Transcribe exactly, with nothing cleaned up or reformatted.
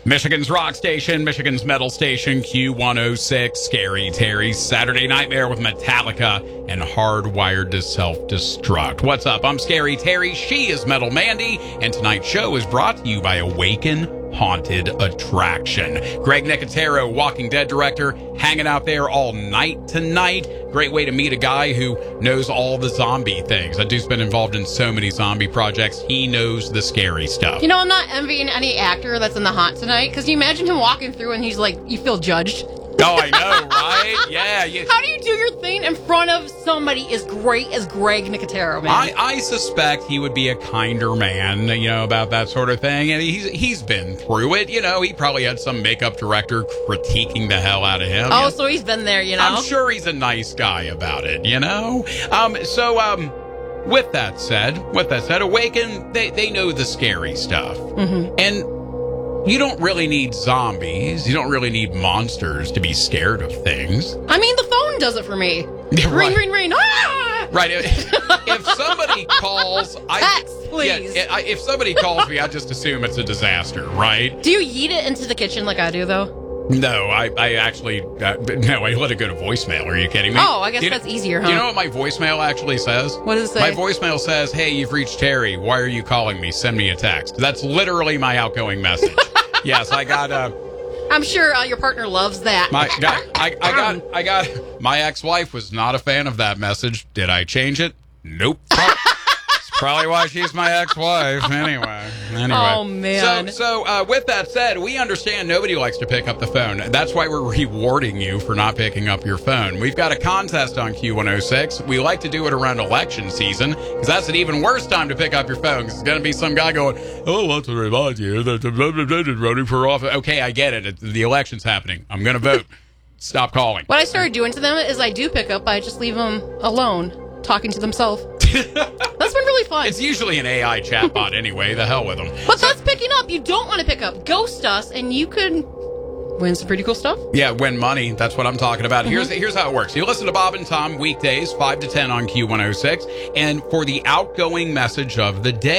Michigan's rock station, Michigan's metal station, Q one oh six, Scary Terry's Saturday Nightmare with Metallica and Hardwired to Self-Destruct. What's up? I'm Scary Terry. She is Metal Mandy. And tonight's show is brought to you by Awaken Haunted Attraction. Greg Nicotero, Walking Dead director, hanging out there all night tonight. Great way to meet a guy who knows all the zombie things. That dude's been involved in so many zombie projects. He knows the scary stuff. You know, I'm not envying any actor that's in the haunt tonight, because you imagine him walking through and he's like, you feel judged. Oh, I know, right? Yeah. You, How do you do your thing in front of somebody as great as Greg Nicotero, man? I, I suspect he would be a kinder man, you know, about that sort of thing. And he's he's been through it. You know, he probably had some makeup director critiquing the hell out of him. Oh, you know? so he's been there, you know? I'm sure he's a nice guy about it, you know? Um, so, um, with that said, with that said, Awaken, they, they know the scary stuff. Mm-hmm. And you don't really need zombies. You don't really need monsters to be scared of things. I mean, the phone does it for me. Yeah, ring, right. ring, ring. Ah! Right. If, if somebody calls, I, Text, please. Yeah, if somebody calls me, I just assume it's a disaster, right? Do you yeet it into the kitchen like I do, though? No, I, I actually, uh, no, I let it go to voicemail. Are you kidding me? Oh, I guess Do you that's know, easier, huh? Do you know what my voicemail actually says? What does it say? My voicemail says, hey, you've reached Terry. Why are you calling me? Send me a text. That's literally my outgoing message. Yes, I got, uh... I'm sure uh, your partner loves that. My, got, I, I got, I got, my ex-wife was not a fan of that message. Did I change it? Nope. It's probably why she's my ex-wife. Anyway, anyway. Oh, man. So, so uh, with that said, we understand nobody likes to pick up the phone. That's why we're rewarding you for not picking up your phone. We've got a contest on Q one oh six. We like to do it around election season because that's an even worse time to pick up your phone because it's going to be some guy going, oh, what's to remind you that the voting for office. Okay, I get it. The election's happening. I'm going to vote. Stop calling. What I started doing to them is I do pick up, I just leave them alone, talking to themselves. That's been really fun. It's usually an A I chatbot anyway. The hell with them. But that's picking up. You don't want to pick up. Ghost us, and you could win some pretty cool stuff. Yeah, win money. That's what I'm talking about. Mm-hmm. Here's here's how it works. You listen to Bob and Tom weekdays, five to ten on Q one oh six. And for the outgoing message of the day,